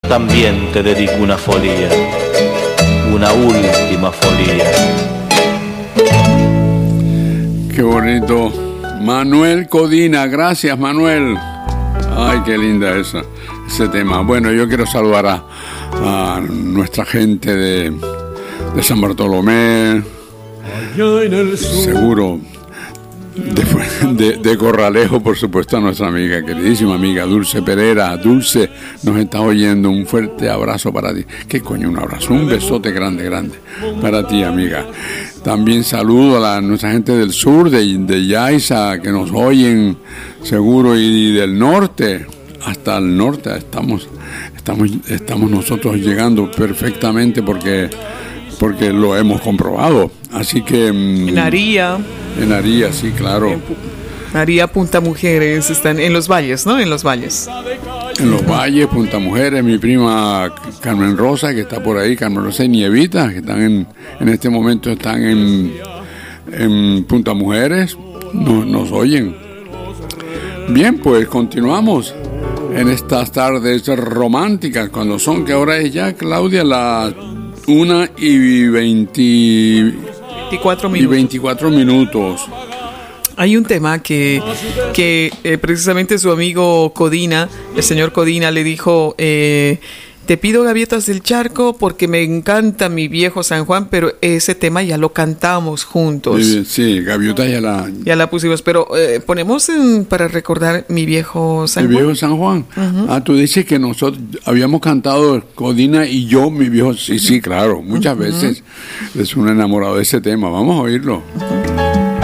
también te dedico una folía, una última folía. Qué bonito. Manuel Codina, gracias Manuel. Ay, qué linda ese tema. Bueno, yo quiero saludar a nuestra gente de San Bartolomé, seguro, de Corralejo, por supuesto, a nuestra amiga, queridísima amiga Dulce Pereira. Dulce, nos está oyendo, un fuerte abrazo para ti. ¿Qué coño un abrazo? Un besote grande, grande para ti, amiga. También saludo a nuestra gente del sur, de Yaiza, que nos oyen seguro, y del norte, hasta el norte. Estamos nosotros llegando perfectamente porque lo hemos comprobado. Así que en Aría, sí, claro. Aría, Punta Mujeres, están en los valles, ¿no? En los valles, Punta Mujeres, mi prima Carmen Rosa, que está por ahí, Carmen Rosa y Nievita, que están en este momento están en Punta Mujeres, nos oyen. Bien, pues continuamos en estas tardes románticas, cuando son, que ahora es ya, Claudia, las 1:24 minutos. Hay un tema que precisamente su amigo Codina, el señor Codina, le dijo, te pido Gaviotas del Charco porque me encanta mi viejo San Juan, pero ese tema ya lo cantamos juntos. Sí, Gaviotas ya la pusimos, pero ponemos para recordar mi viejo San Juan. Mi viejo San Juan. Uh-huh. Tú dices que nosotros habíamos cantado, Codina y yo, mi viejo. Sí, claro, muchas veces es un enamorado de ese tema. Vamos a oírlo. Uh-huh.